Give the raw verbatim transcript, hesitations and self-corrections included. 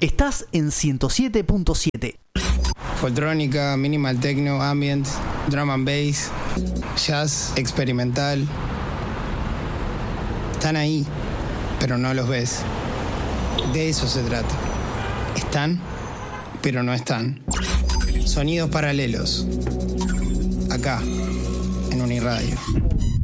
Estás en ciento siete punto siete. Foltrónica, minimal techno, ambient, drum and bass, jazz, experimental. Están ahí, pero no los ves. De eso se trata. Están, pero no están. Sonidos paralelos. Acá, en Uniradio.